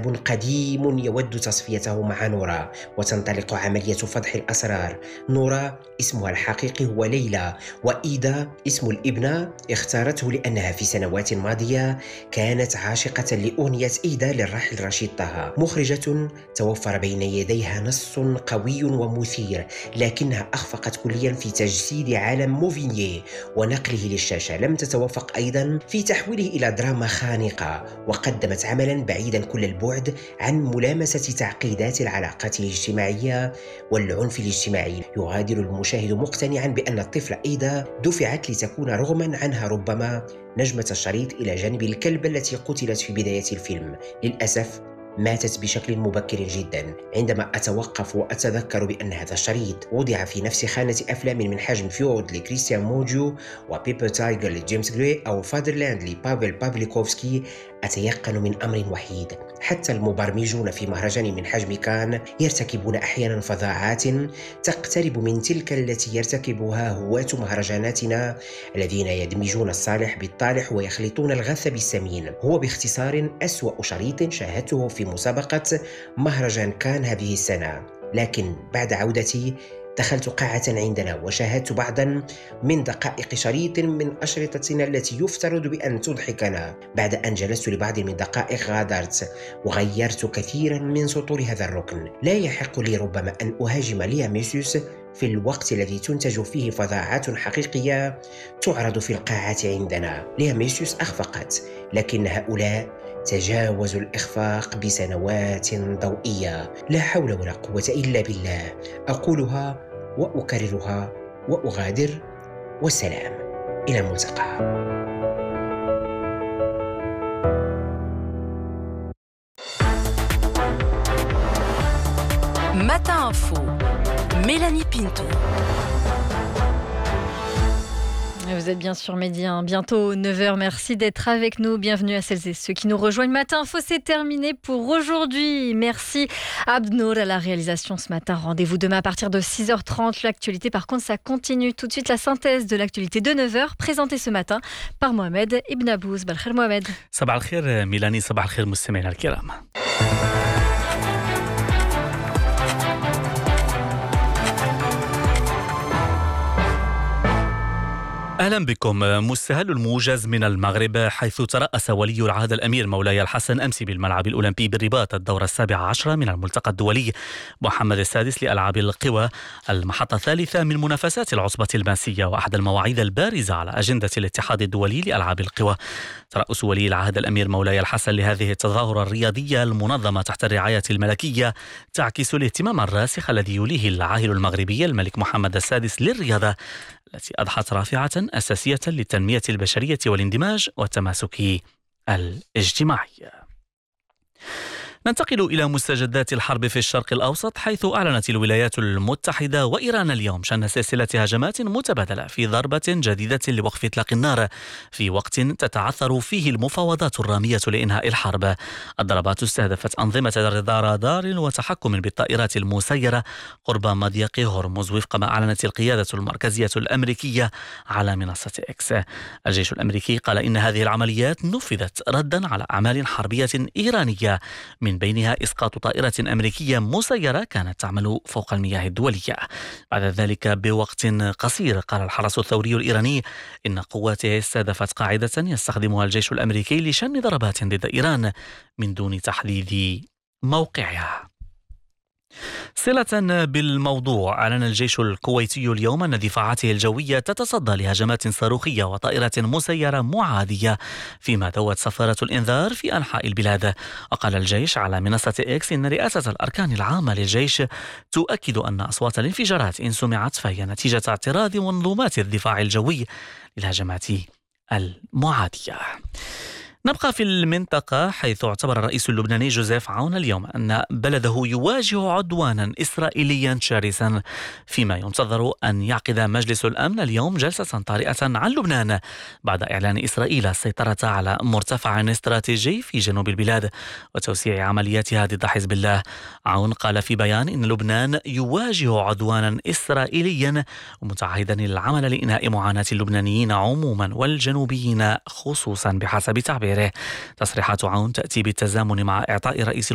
شاب قديم يود تصفيته مع نورا، وتنطلق عملية فضح الأسرار. نورا اسمها الحقيقي هو ليلى، وإيدا اسم الابنة اختارته لأنها في سنوات ماضية كانت عاشقة لأغنية إيدا للراحل رشيد طه. مخرجة توفر بين يديها نص قوي ومثير، لكنها أخفقت كليا في تجسيد عالم موفينيي ونقله للشاشة. لم تتوفق أيضا في تحويله إلى دراما خانقة، وقدمت عملا بعيدا كل البعد عن ملامسة تعقيدات العلاقات الاجتماعية والعنف الاجتماعي. يغادر المشاهد مقتنعا بأن الطفلة إيدا دفعت لتكون رغما عنها ربما نجمة الشريط إلى جانب الكلب التي قتلت في بداية الفيلم. للأسف ماتت بشكل مبكر جدا. عندما أتوقف وأتذكر بأن هذا الشريط وضع في نفس خانة أفلام من حجم فيورد لكريستيان موجو، وبيبر تايجر لجيمس غري، أو فادرلاند لبافل بافليكوفسكي، أتيقن من أمر وحيد: حتى المبرمجون في مهرجان من حجم كان يرتكبون أحيانا فظاعات تقترب من تلك التي يرتكبها هواة مهرجاناتنا الذين يدمجون الصالح بالطالح ويخلطون الغث بالسمين. هو باختصار أسوأ شريط شاهدته في مسابقة مهرجان كان هذه السنة. لكن بعد عودتي دخلت قاعة عندنا وشاهدت بعضا من دقائق شريط من أشرطتنا التي يفترض بأن تضحكنا. بعد أن جلست لبعض من دقائق غادرت وغيرت كثيرا من سطور هذا الركن. لا يحق لي ربما أن أهاجم ليا ميسيوس في الوقت الذي تنتج فيه فظاعات حقيقية تعرض في القاعات عندنا. ليا ميسيوس أخفقت، لكن هؤلاء تجاوزوا الإخفاق بسنوات ضوئية. لا حول ولا قوة إلا بالله. أقولها وأكررها وأغادر، والسلام، إلى الملتقى. Matin Info, Mélanie Pinto. Vous êtes bien sûr Mehdi, bientôt 9h. Merci d'être avec nous. Bienvenue à celles et ceux qui nous rejoignent. Matin Info, c'est terminé pour aujourd'hui. Merci Abdnour à la réalisation ce matin. Rendez-vous demain à partir de 6h30. L'actualité, par contre, ça continue. Tout de suite, la synthèse de l'actualité de 9h, présentée ce matin par Mohamed Ibn Abouz. Balkhair Mohamed. صباح الخير ميلاني، صباح الخير مستمعينا الكرام. أهلا بكم. مستهل الموجز من المغرب، حيث ترأس ولي العهد الأمير مولاي الحسن أمس بالملعب الأولمبي بالرباط الدورة 17 من الملتقى الدولي محمد السادس لألعاب القوى، المحطة الثالثة من منافسات العصبة الماسية وأحد المواعيد البارزة على أجندة الاتحاد الدولي لألعاب القوى. ترأس ولي العهد الأمير مولاي الحسن لهذه التظاهرة الرياضية المنظمة تحت الرعاية الملكية تعكس الاهتمام الراسخ الذي يوليه العاهل المغربي الملك محمد السادس للرياضة، التي أضحت رافعة أساسية للتنمية البشرية والاندماج والتماسك الاجتماعي. ننتقل إلى مستجدات الحرب في الشرق الأوسط، حيث أعلنت الولايات المتحدة وإيران اليوم شن سلسلة هجمات متبادلة في ضربة جديدة لوقف إطلاق النار في وقت تتعثر فيه المفاوضات الرامية لإنهاء الحرب. الضربات استهدفت أنظمة رادار وتحكم بالطائرات المسيرة قرب مضيق هرمز، وفق ما أعلنت القيادة المركزية الأمريكية على منصة إكس. الجيش الأمريكي قال إن هذه العمليات نفذت ردا على أعمال حربية إيرانية، من بينها إسقاط طائرة أمريكية مسيرة كانت تعمل فوق المياه الدولية. بعد ذلك بوقت قصير قال الحرس الثوري الإيراني إن قواته استهدفت قاعدة يستخدمها الجيش الأمريكي لشن ضربات ضد إيران من دون تحديد موقعها. صلة بالموضوع، أعلن الجيش الكويتي اليوم أن دفاعاته الجوية تتصدى لهجمات صاروخية وطائرات مسيرة معادية، فيما دوت صفارة الإنذار في أنحاء البلاد. وقال الجيش على منصة إكس إن رئاسة الأركان العامة للجيش تؤكد أن أصوات الانفجارات إن سمعت فهي نتيجة اعتراض منظومات الدفاع الجوي للهجمات المعادية. نبقى في المنطقة، حيث اعتبر الرئيس اللبناني جوزيف عون اليوم أن بلده يواجه عدوانا إسرائيليا شرسا، فيما ينتظر أن يعقد مجلس الأمن اليوم جلسة طارئة عن لبنان بعد إعلان إسرائيل السيطرة على مرتفع استراتيجي في جنوب البلاد وتوسيع عملياتها ضد حزب الله. عون قال في بيان إن لبنان يواجه عدوانا إسرائيليا، ومتعهدا العمل لإنهاء معاناة اللبنانيين عموما والجنوبيين خصوصا بحسب تعبيره. تصريحات عون تأتي بالتزامن مع إعطاء رئيس